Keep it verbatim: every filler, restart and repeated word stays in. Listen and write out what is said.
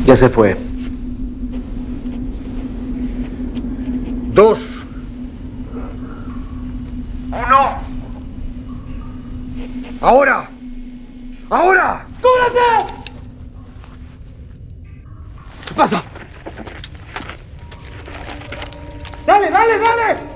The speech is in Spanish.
Ya se fue. Dos. Uno. Ahora. Ahora. ¡Cúbrase! ¿Qué pasa? ¡Dale, dale, dale!